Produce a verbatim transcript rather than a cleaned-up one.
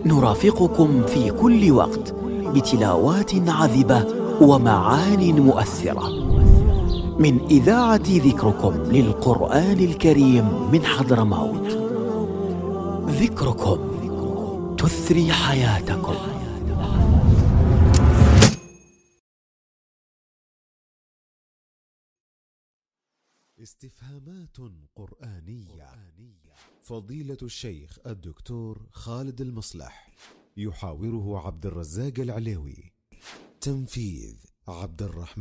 نرافقكم في كل وقت بتلاوات عذبة ومعان مؤثرة من إذاعة ذكركم للقرآن الكريم من حضرموت. ذكركم تثري حياتكم. استفهامات قرآنية. فضيلة الشيخ الدكتور خالد المصلح، يحاوره عبد الرزاق العليوي. تنفيذ عبد الرحمن